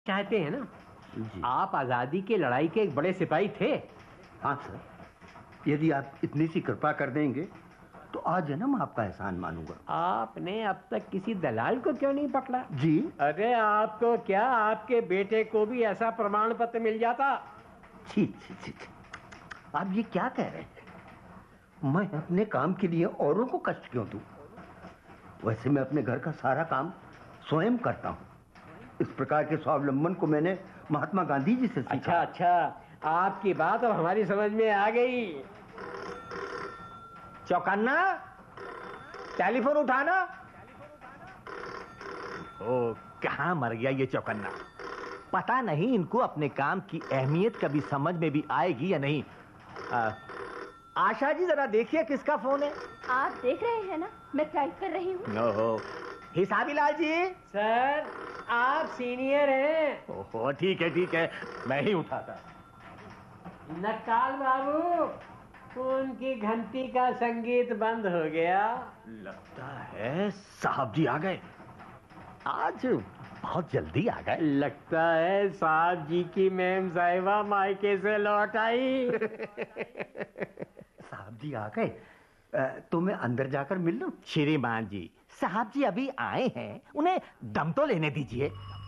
चाहते हैं ना। जी। आप आजादी की लड़ाई के एक बड़े सिपाही थे। हाँ सर, यदि आप इतनी सी कृपा कर देंगे तो आज जन्म आपका एहसान मानूंगा। आपने अब तक किसी दलाल को क्यों नहीं पकड़ा? जी। अरे आपको क्या, आपके बेटे को भी ऐसा प्रमाण पत्र मिल जाता। छी छी छी छी। आप ये क्या कह रहे हैं? मैं अपने काम के लिए औरों को कष्ट क्यों दूं? वैसे मैं अपने घर का सारा काम स्वयं करता हूं। इस प्रकार के स्वावलंबन को मैंने महात्मा गांधी जी से सीखा। अच्छा, आपकी बात अब हमारी समझ में आ गई। चौकन्ना, टेलीफोन उठाना। ओ, कहां मर गया ये चौकन्ना? पता नहीं इनको अपने काम की अहमियत कभी समझ में भी आएगी या नहीं। आशा जी, जरा देखिए किसका फोन है। आप देख रहे हैं ना, मैं टाइप कर रही हूँ। ओहो, हिसाबी लाल जी। सर, आप सीनियर हैं। ओहो, ठीक है, मैं ही उठाता। नक्काल बाबू, उनकी घंटी का संगीत बंद हो गया। लगता है साहब जी आ गए। आज बहुत जल्दी आ गए। लगता है साहब जी की मैम साहिबा मायके से लौट आई। साहब जी आ गए, तो मैं अंदर जाकर मिल लूं? श्रीमान जी, साहब जी अभी आए हैं, उन्हें दम तो लेने दीजिए।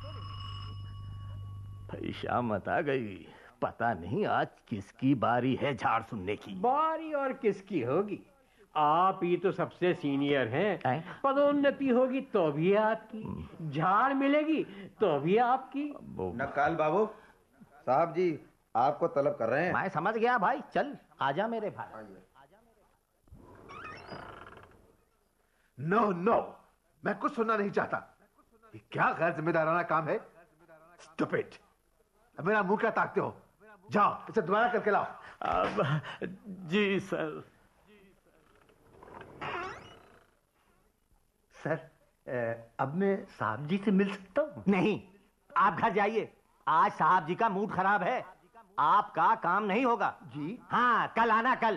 भाई शामत आ गई। पता नहीं आज किसकी बारी है झाड़ सुनने की। बारी और किसकी होगी? आप ही तो सबसे सीनियर हैं। पदोन्नति होगी तो भी आपकी, झाड़ मिलेगी तो भी आपकी। नक्काल बाबू, साहब जी आपको तलब कर रहे हैं। मैं समझ गया भाई, चल आजा मेरे भाई। नो, मैं कुछ सुनना नहीं चाहता। ये क्या गैर जिम्मेदाराना काम है? स्टूपिड। अब मेरा मुंह क्या ताकते हो? जाओ इसे दोबारा करके लाओ। जी सर। सर, अब मैं साहब जी से मिल सकता हूँ? नहीं, आप घर जाइए। आज साहब जी का मूड खराब है, आपका काम नहीं होगा। जी। हाँ, कल आना, कल।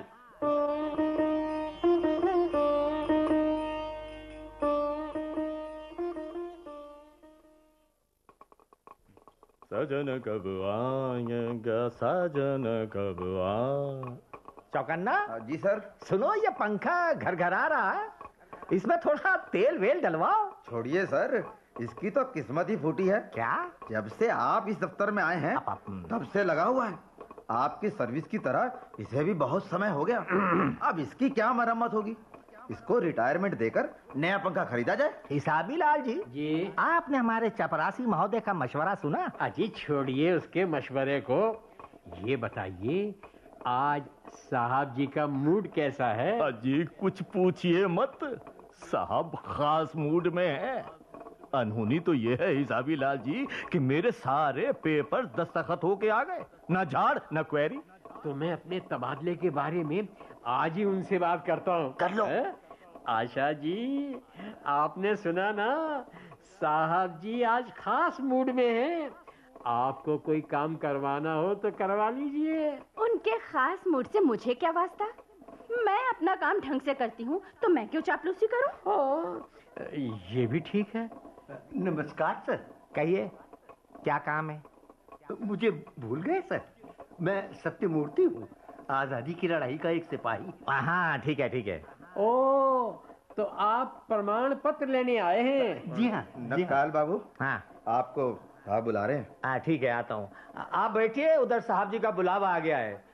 सजन कब आएगा, सजन कब आ। चौकन्ना। जी सर। सुनो, ये पंखा घर घर आ रहा है, इसमें थोड़ा तेल वेल डलवाओ। छोड़िए सर, इसकी तो किस्मत ही फूटी है। क्या? जब से आप इस दफ्तर में आए हैं तब से लगा हुआ है। आपकी सर्विस की तरह इसे भी बहुत समय हो गया। अब इसकी क्या मरम्मत होगी? इसको रिटायरमेंट देकर नया पंखा खरीदा जाए। हिसाबी लाल जी। जी। आपने हमारे चपरासी महोदय का मशवरा सुना? अजी छोड़िए उसके मशवरे को, ये बताइए आज साहब जी का मूड कैसा है? अजी कुछ पूछिए मत, साहब खास मूड में है। अनहोनी तो ये है हिसाबी लाल जी कि मेरे सारे पेपर दस्तखत होके आ गए, न झाड़ न क्वेरी। तो मैं अपने तबादले के बारे में आज ही उनसे बात करता हूँ। कर लो। आशा जी, आपने सुना ना, साहब जी आज खास मूड में हैं। आपको कोई काम करवाना हो तो करवा लीजिए। उनके खास मूड से मुझे क्या वास्ता? मैं अपना काम ढंग से करती हूँ, तो मैं क्यों चापलूसी करूँ? ये भी ठीक है। नमस्कार सर। कहिए, क्या काम है? मुझे भूल गए सर? मैं सत्यमूर्ति हूँ, आजादी की लड़ाई का एक सिपाही। हाँ, ठीक है। ओ, तो आप प्रमाण पत्र लेने आए हैं? जी हाँ। नक्काल बाबू, हाँ आपको साहब बुला रहे हैं। हाँ, ठीक है, आता हूँ। आप बैठिए, उधर साहब जी का बुलावा आ गया है।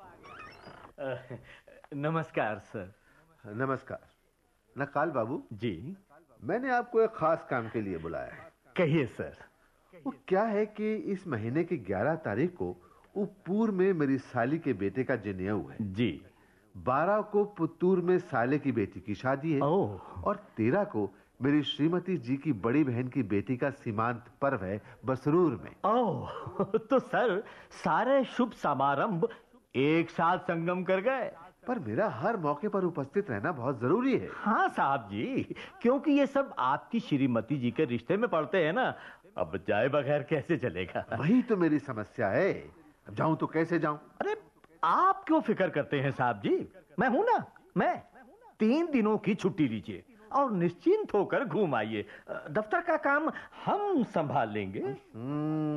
नमस्कार सर। नमस्कार। नक्काल बाबू जी। मैंने आपको एक खास काम के लिए बुलाया है। कहिए सर। वो क्या है कि इस महीने की 11 तारीख को उप्पूर में मेरी साली के बेटे का जनेऊ है। जी। 12 को पुत्तूर में साले की बेटी की शादी है। ओह। और 13 को मेरी श्रीमती जी की बड़ी बहन की बेटी का सीमांत पर्व है बसरूर में। ओह, तो सर सारे शुभ समारंभ एक साथ संगम कर गए। पर मेरा हर मौके पर उपस्थित रहना बहुत जरूरी है। हाँ साहब जी, क्योंकि ये सब आपकी श्रीमती जी के रिश्ते में पड़ते हैं ना। अब जाए बगैर कैसे चलेगा? वही तो मेरी समस्या है। अब जाऊं तो कैसे जाऊं? अरे आप क्यों फिक्र करते हैं साहब जी, मैं हूं ना। मैं 3 दिनों की छुट्टी लीजिए और निश्चिंत होकर घूम आइए। दफ्तर का काम हम संभाल लेंगे।